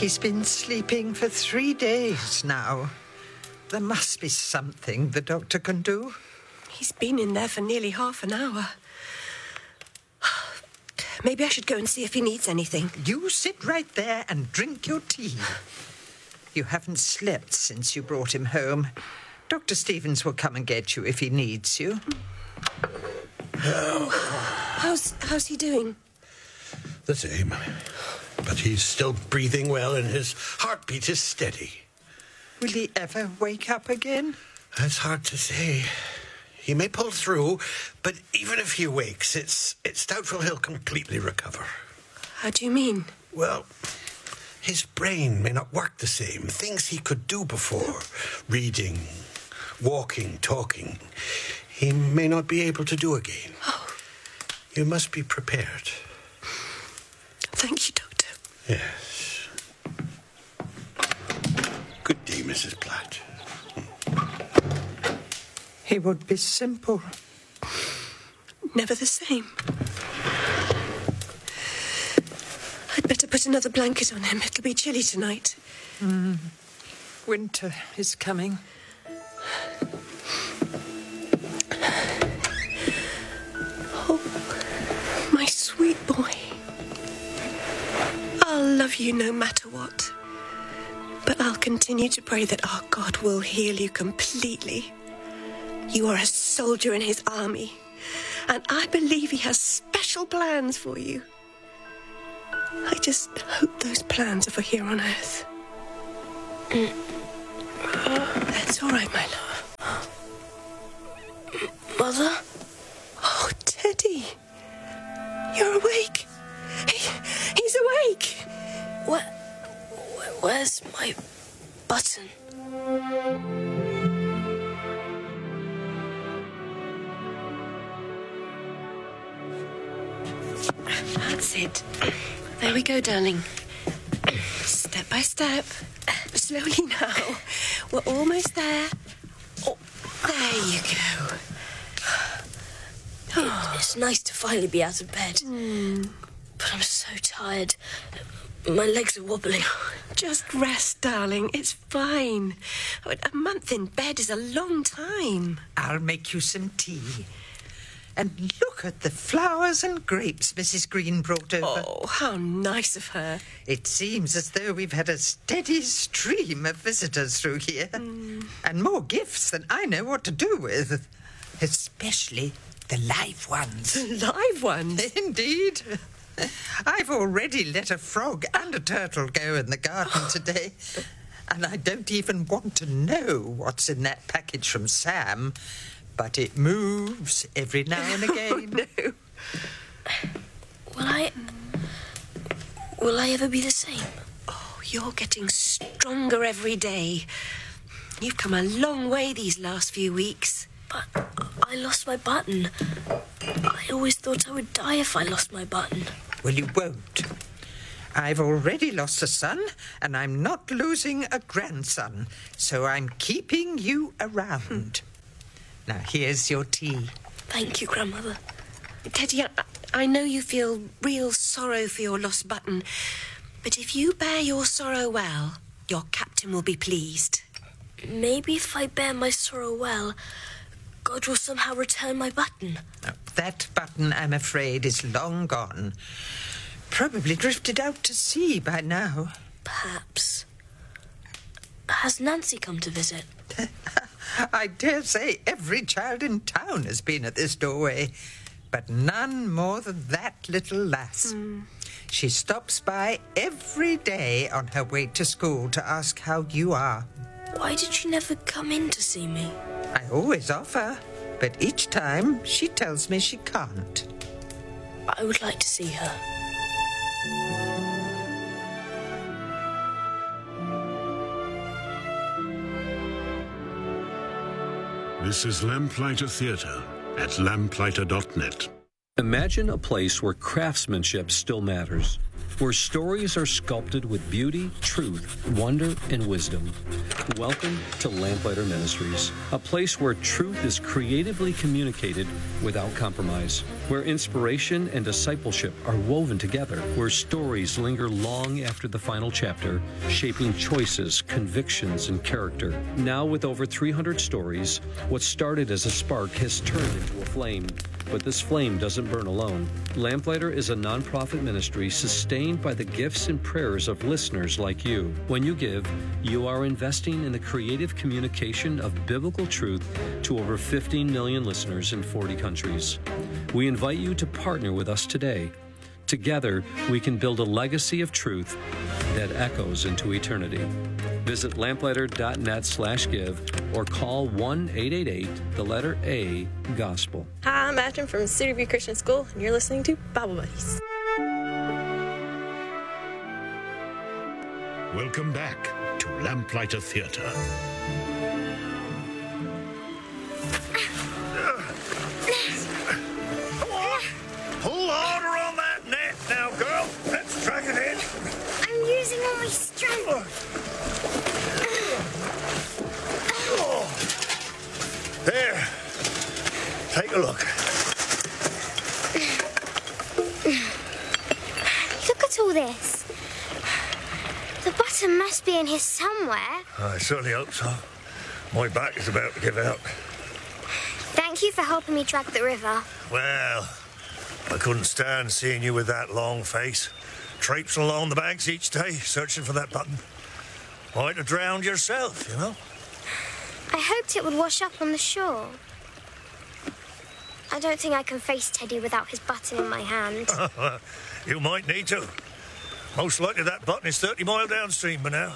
He's been sleeping for 3 days now. There must be something the doctor can do. He's been in there for nearly half an hour. Maybe I should go and see if he needs anything. You sit right there and drink your tea. You haven't slept since you brought him home. Dr. Stevens will come and get you if he needs you. How's he doing? The same. But he's still breathing well and his heartbeat is steady. Will he ever wake up again? That's hard to say. He may pull through, but even if he wakes, it's doubtful he'll completely recover. How do you mean? Well, his brain may not work the same. Things he could do before, reading, walking, talking, he may not be able to do again. Oh. You must be prepared. Thank you, Doctor. Yes. Good day, Mrs. Platt. He would be simple. Never the same. I'd better put another blanket on him. It'll be chilly tonight. Winter is coming. Oh, my sweet boy. I'll love you no matter what. But I'll continue to pray that our God will heal you completely. You are a soldier in his army, and I believe he has special plans for you. I just hope those plans are for here on Earth. That's all right, my love. Mother? Oh, Teddy. You're awake. He's awake. Where's my button? That's it. There we go, darling. Step by step. Slowly now. We're almost there. Oh, there you go. It's nice to finally be out of bed. But I'm so tired. My legs are wobbling. Just rest, darling. It's fine. A month in bed is a long time. I'll make you some tea. And look at the flowers and grapes Mrs. Green brought over. Oh, how nice of her. It seems as though we've had a steady stream of visitors through here. And more gifts than I know what to do with. Especially the live ones. Live ones? Indeed. I've already let a frog and a turtle go in the garden today. And I don't even want to know what's in that package from Sam. But it moves every now and again. Oh, no. Will I ever be the same? Oh, you're getting stronger every day. You've come a long way these last few weeks. But I lost my button. I always thought I would die if I lost my button. Well, you won't. I've already lost a son, and I'm not losing a grandson. So I'm keeping you around. Now, here's your tea. Thank you, Grandmother. Teddy, I know you feel real sorrow for your lost button, but if you bear your sorrow well, your captain will be pleased. Maybe if I bear my sorrow well, God will somehow return my button. Now, that button, I'm afraid, is long gone. Probably drifted out to sea by now. Perhaps. Has Nancy come to visit? I dare say every child in town has been at this doorway, but none more than that little lass. She stops by every day on her way to school to ask how you are. Why did she never come in to see me? I always offer, but each time she tells me she can't. I would like to see her. This is Lamplighter Theatre at lamplighter.net. Imagine a place where craftsmanship still matters, where stories are sculpted with beauty, truth, wonder, and wisdom. Welcome to Lamplighter Ministries, a place where truth is creatively communicated without compromise. where inspiration and discipleship are woven together, where stories linger long after the final chapter, shaping choices, convictions, and character. Now, with over 300 stories, what started as a spark has turned into a flame. But this flame doesn't burn alone. Lamplighter is a nonprofit ministry sustained by the gifts and prayers of listeners like you. When you give, you are investing in the creative communication of biblical truth to over 15 million listeners in 40 countries. We invite you to partner with us today. Together, we can build a legacy of truth that echoes into eternity. Visit lamplighter.net/give or call 1-888-A-GOSPEL. Hi, I'm Ashton from City View Christian School, and you're listening to Bible Buddies. Welcome back to Lamplighter Theatre. Pull harder on that net now, girl. Let's drag it in. I'm using all my strength. There. Take a look. Look at all this. The button must be in here somewhere. I certainly hope so. My back is about to give out. Thank you for helping me drag the river. Well, I couldn't stand seeing you with that long face, traipsing along the banks each day, searching for that button. Might have drowned yourself, you know. I hoped it would wash up on the shore. I don't think I can face Teddy without his button in my hand. You might need to. Most likely that button is 30 miles downstream by now.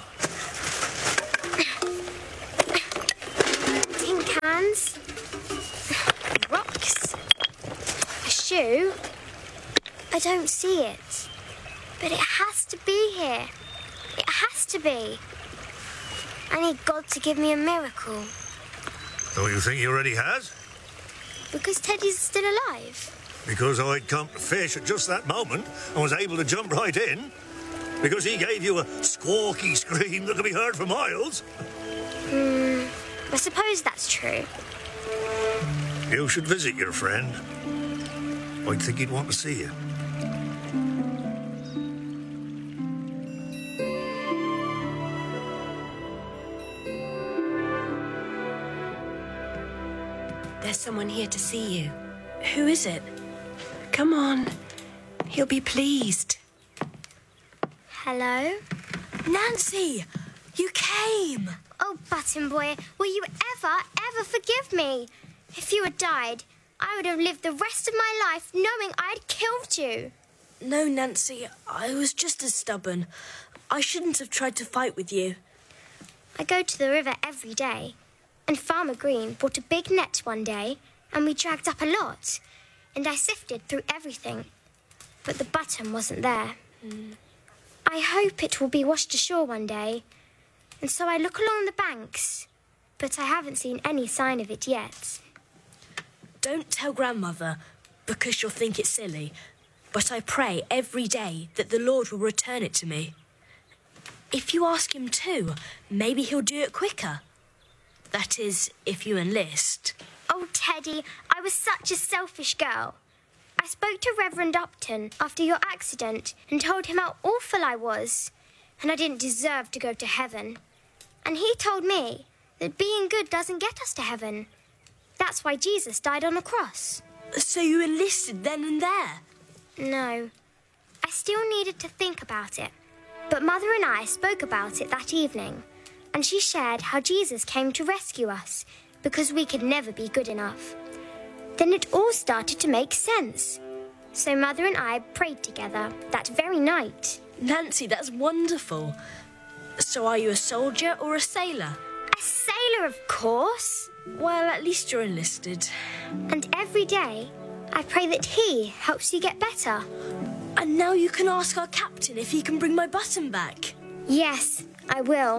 Tin cans. Rocks. A shoe. I don't see it. But it has to be here. It has to be. I need God to give me a miracle. So you think he already has? Because Teddy's still alive. Because I'd come to fish at just that moment and was able to jump right in? Because he gave you a squawky scream that could be heard for miles? I suppose that's true. You should visit your friend. I'd think he'd want to see you. There's someone here to see you. Who is it? Come on. He'll be pleased. Hello? Nancy! You came! Oh, Button Boy, will you ever forgive me? If you had died, I would have lived the rest of my life knowing I'd killed you. No, Nancy, I was just as stubborn. I shouldn't have tried to fight with you. I go to the river every day, and Farmer Green brought a big net one day, and we dragged up a lot, and I sifted through everything, but the button wasn't there. I hope it will be washed ashore one day, and so I look along the banks, but I haven't seen any sign of it yet. Don't tell Grandmother, because she'll think it's silly, but I pray every day that the Lord will return it to me. If you ask him to, maybe he'll do it quicker. That is, if you enlist. Oh, Teddy, I was such a selfish girl. I spoke to Reverend Upton after your accident and told him how awful I was, and I didn't deserve to go to heaven. And he told me that being good doesn't get us to heaven. That's why Jesus died on the cross. So you enlisted then and there? No, I still needed to think about it. But Mother and I spoke about it that evening, and she shared how Jesus came to rescue us because we could never be good enough. Then it all started to make sense. So Mother and I prayed together that very night. Nancy, that's wonderful. So are you a soldier or a sailor? A sailor, of course. Well, at least you're enlisted. And every day, I pray that he helps you get better. And now you can ask our captain if he can bring my button back. Yes, I will.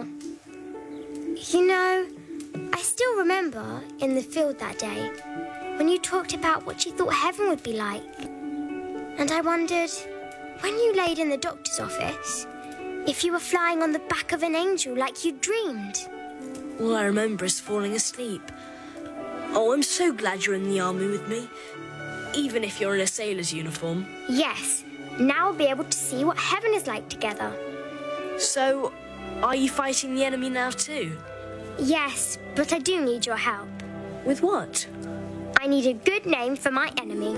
You know, I still remember in the field that day when you talked about what you thought heaven would be like. And I wondered, when you laid in the doctor's office, if you were flying on the back of an angel like you dreamed. All I remember is falling asleep. Oh, I'm so glad you're in the army with me. even if you're in a sailor's uniform? Yes. Now we'll be able to see what heaven is like together. So, are you fighting the enemy now too? Yes, but I do need your help. With what? I need a good name for my enemy.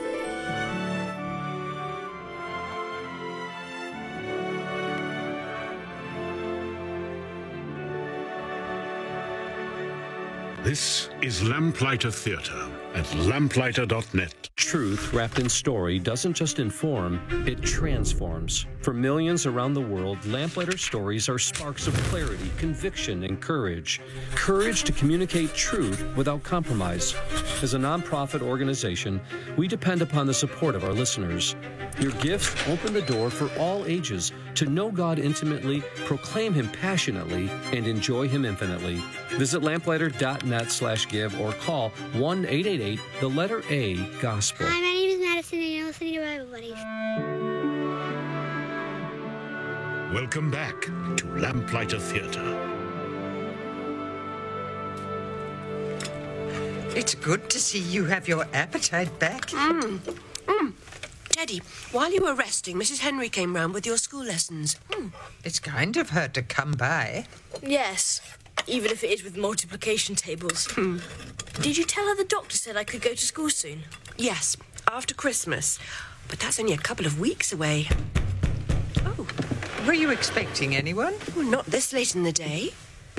This is Lamplighter Theatre at lamplighter.net. Truth wrapped in story doesn't just inform, it transforms. For millions around the world, Lamplighter stories are sparks of clarity, conviction, and courage. Courage to communicate truth without compromise. As a nonprofit organization, we depend upon the support of our listeners. Your gifts open the door for all ages to know God intimately, proclaim Him passionately, and enjoy Him infinitely. Visit lamplighter.net/give or call 1-888 the letter A Gospel. Hi, my name is Madison, and you're listening to Bible Buddies. Welcome back to Lamplighter Theatre. It's good to see you have your appetite back. Teddy, while you were resting, Mrs. Henry came round with your school lessons. It's kind of her to come by. Yes, even if it is with multiplication tables. Did you tell her the doctor said I could go to school soon? Yes, after Christmas. But that's only a couple of weeks away. Oh, Were you expecting anyone? well, not this late in the day.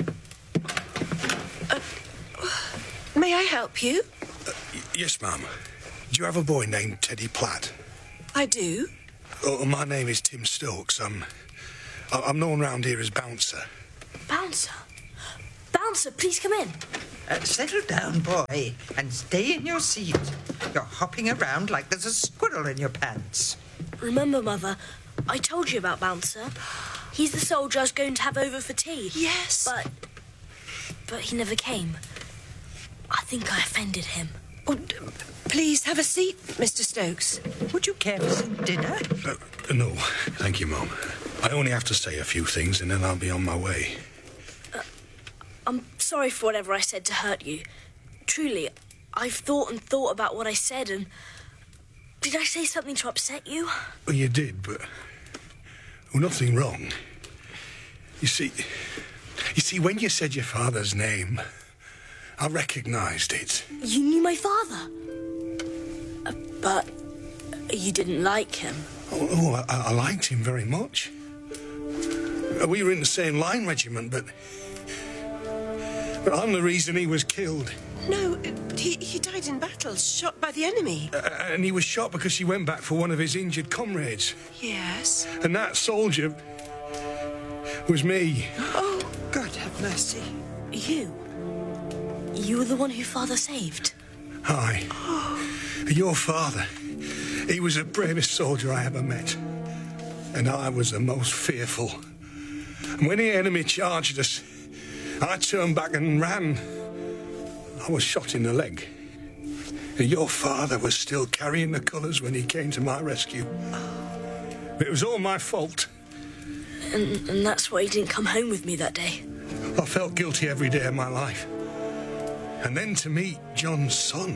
May I help you? Yes, ma'am. Do you have a boy named Teddy Platt? I do. Oh, my name is Tim Stokes. I'm known round here as Bouncer. Bouncer? Bouncer, please come in. Settle down, boy, and stay in your seat. You're hopping around like there's a squirrel in your pants. Remember, Mother, I told you about Bouncer. He's the soldier I was going to have over for tea. Yes. But he never came. I think I offended him. Oh, please have a seat, Mr. Stokes. Would you care for some dinner? No, thank you, Mum. I only have to say a few things and then I'll be on my way. I'm sorry for whatever I said to hurt you. Truly, I've thought about what I said, and did I say something to upset you? Well, you did, but nothing wrong. You see, when you said your father's name, I recognised it. You knew my father? But you didn't like him. I liked him very much. We were in the same line regiment, but I'm the reason he was killed. No, he died in battle, shot by the enemy. And he was shot because he went back for one of his injured comrades. Yes. And that soldier was me. Oh, God have mercy. You? You were the one who Father saved? Aye. Your father. He was the bravest soldier I ever met. And I was the most fearful. And when the enemy charged us, I turned back and ran. I was shot in the leg. And your father was still carrying the colours when he came to my rescue. It was all my fault. And that's why you didn't come home with me that day? I felt guilty every day of my life. And then to meet John's son,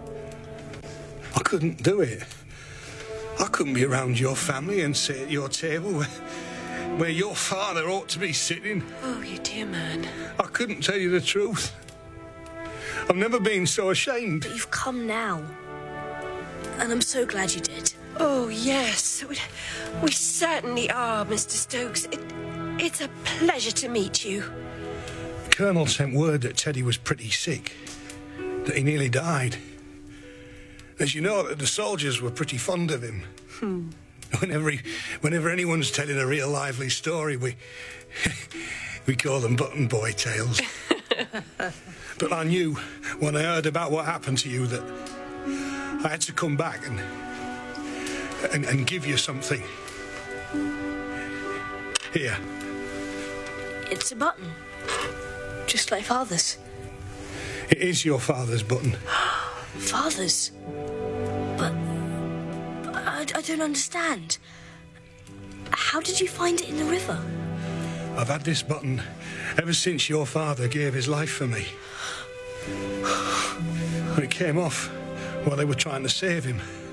I couldn't do it. I couldn't be around your family and sit at your table where your father ought to be sitting. Oh, you dear man. I couldn't tell you the truth. I've never been so ashamed. But you've come now. And I'm so glad you did. Oh, yes. We certainly are, Mr. Stokes. It's a pleasure to meet you. The Colonel sent word that Teddy was pretty sick, that he nearly died. As you know, the soldiers were pretty fond of him. Whenever anyone's telling a real lively story, we call them button boy tales. But I knew when I heard about what happened to you that I had to come back and give you something. Here. It's a button. Just like Father's. It is your father's button. Father's? But I don't understand. How did you find it in the river? I've had this button ever since your father gave his life for me. When it came off while they were trying to save him.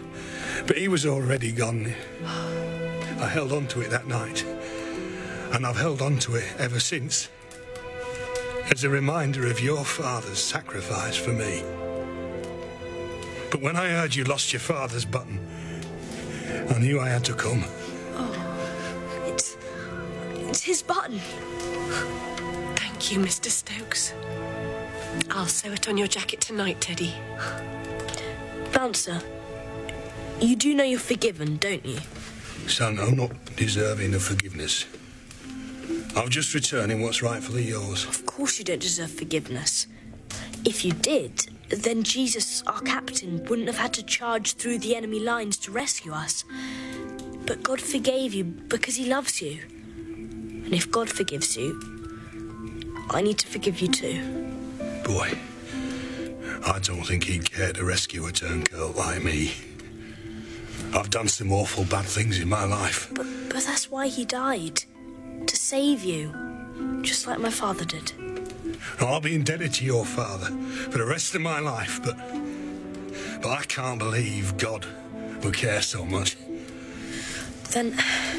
But he was already gone. I held on to it that night, and I've held on to it ever since, as a reminder of your father's sacrifice for me. But when I heard you lost your father's button, I knew I had to come. Oh, it's his button. Thank you, Mr. Stokes. I'll sew it on your jacket tonight, Teddy. Bouncer, you do know you're forgiven, don't you? Son, I'm not deserving of forgiveness. I'm just returning what's rightfully yours. Of course you don't deserve forgiveness. If you did, then Jesus, our captain, wouldn't have had to charge through the enemy lines to rescue us. But God forgave you because he loves you. And if God forgives you, I need to forgive you too. Boy, I don't think he'd care to rescue a turncoat like me. I've done some awful bad things in my life. But that's why he died. To save you. Just like my father did. I'll be indebted to your father for the rest of my life, but I can't believe God will care so much. Then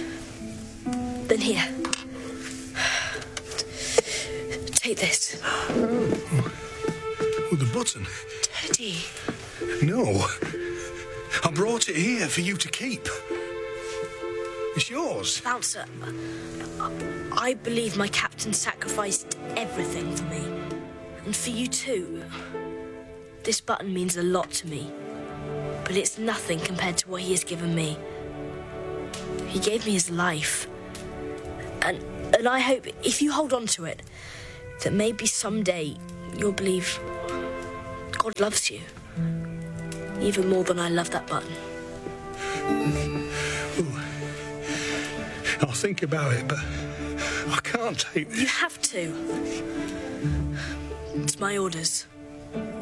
here. Take this. Oh, the button. Teddy. No. I brought it here for you to keep. It's yours. Bouncer, I believe my captain sacrificed everything for me. And for you too. This button means a lot to me. But it's nothing compared to what he has given me. He gave me his life. And I hope, if you hold on to it, that maybe someday you'll believe God loves you. Even more than I love that button. Ooh. I'll think about it, but I can't take this. You have to. It's my orders.